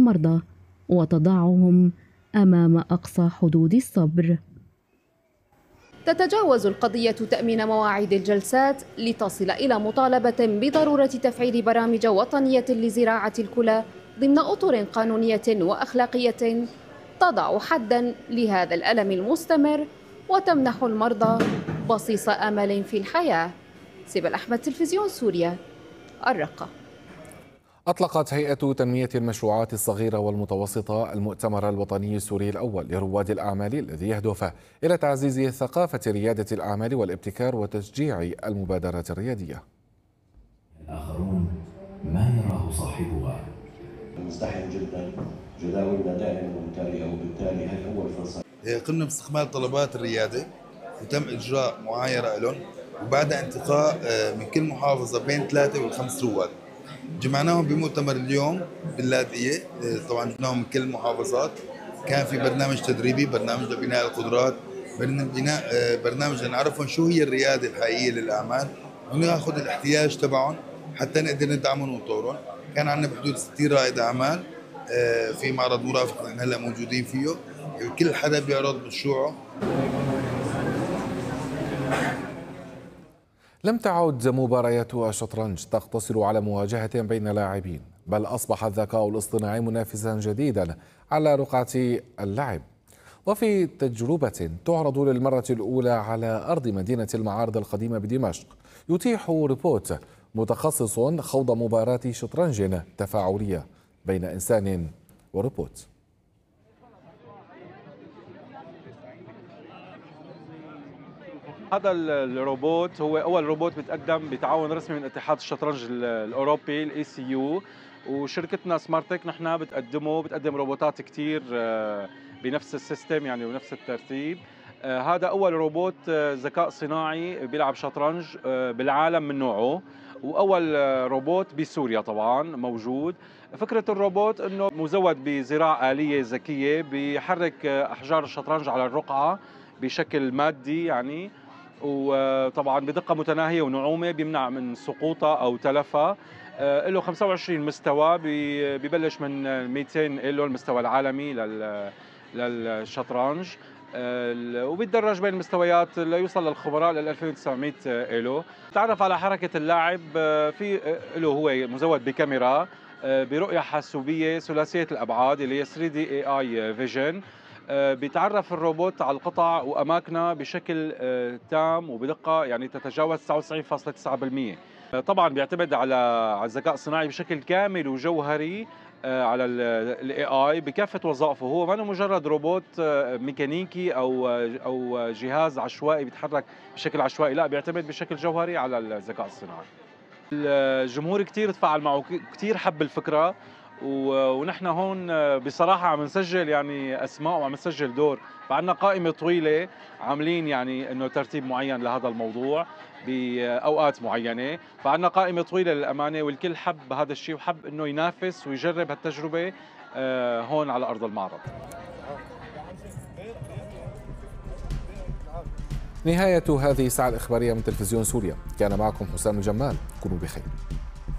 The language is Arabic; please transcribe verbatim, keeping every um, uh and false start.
المرضى وتضعهم أمام أقصى حدود الصبر. تتجاوز القضية تأمين مواعيد الجلسات لتصل إلى مطالبة بضرورة تفعيل برامج وطنية لزراعة الكلى ضمن أطر قانونية وأخلاقية تضع حداً لهذا الألم المستمر وتمنح المرضى بصيص أمل في الحياة. سبل أحمد، تلفزيون سوريا، الرقة. أطلقت هيئة تنمية المشروعات الصغيرة والمتوسطة المؤتمر الوطني السوري الأول لرواد الأعمال الذي يهدف إلى تعزيز ثقافة ريادة الأعمال والابتكار وتشجيع المبادرات الريادية. الآخرون ما يراه صاحبها مزدحم جدا، جداولنا دائما ممتلئة، وبالتالي هي أول فرصة. قمنا باستكمال طلبات الريادة وتم إجراء معايرة لهم، وبعد انتقاء من كل محافظة بين ثلاثة والخمس رواد. جمعناهم بمؤتمر اليوم باللاذقية، طبعا جبناهم من كل المحافظات. كان في برنامج تدريبي، برنامج لبناء القدرات، بناء برنامج لنعرفهم شو هي الريادة الحقيقية للأعمال وناخذ الاحتياج تبعهم حتى نقدر ندعمهم ونطورهم. كان عندنا بحدود ستين رائد أعمال في معرض مرافق نحن هلا موجودين فيه، كل حدا بيعرض مشروعه. لم تعد مباريات الشطرنج تقتصر على مواجهة بين لاعبين، بل أصبح الذكاء الاصطناعي منافسا جديدا على رقعة اللعب. وفي تجربة تعرض للمرة الأولى على أرض مدينة المعارض القديمة بدمشق، يتيح روبوت متخصص خوض مباراة شطرنج تفاعلية بين إنسان وروبوت. هذا الروبوت هو أول روبوت بيتقدم بتعاون رسمي من اتحاد الشطرنج الأوروبي الاي سي يو، وشركتنا سمارتك نحن بتقدمه بتقدم روبوتات كتير بنفس السيستم يعني ونفس الترتيب. هذا أول روبوت ذكاء صناعي بيلعب شطرنج بالعالم من نوعه، وأول روبوت بسوريا طبعا موجود. فكرة الروبوت أنه مزود بذراع آلية ذكية بيحرك أحجار الشطرنج على الرقعة بشكل مادي يعني، وطبعا بدقة متناهية ونعومة بيمنع من سقوطها أو تلفها. له خمسة وعشرين مستوى، ببلش من مئتين إيلو المستوى العالمي للشطرنج، وبيتدرج بين المستويات ليوصل للخبراء لل ألفين وتسعمئة إيلو. تعرف على حركة اللاعب، في له هو مزود بكاميرا برؤية حاسوبية ثلاثية الأبعاد اللي هي ثري دي إيه آي فيجن. بيتعرف الروبوت على القطع وأماكنها بشكل تام وبدقة يعني تتجاوز تسعة وتسعين فاصلة تسعة بالمئة. طبعا بيعتمد على الذكاء الصناعي بشكل كامل وجوهري على الاي اي بكافة وظائفه. هو ما مجرد روبوت ميكانيكي او او جهاز عشوائي بيتحرك بشكل عشوائي، لا، بيعتمد بشكل جوهري على الذكاء الصناعي. الجمهور كثير تفاعل معه، كثير حب الفكرة، ونحن هون بصراحة عم نسجل يعني أسماء وعم نسجل دور، فعندنا قائمة طويلة عاملين يعني إنه ترتيب معين لهذا الموضوع بأوقات معينة، فعندنا قائمة طويلة للأمانة، والكل حب هذا الشيء وحب إنه ينافس ويجرب هالتجربة هون على أرض المعرض. نهاية هذه الساعة الإخبارية من تلفزيون سوريا، كان معكم حسام الجمال، كونوا بخير.